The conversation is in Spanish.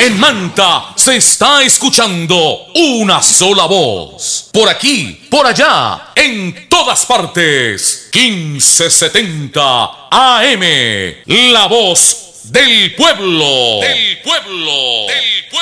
En Manta se está escuchando una sola voz. Por aquí, por allá, en todas partes. 1570 AM. La voz del pueblo. Del pueblo. Del pueblo.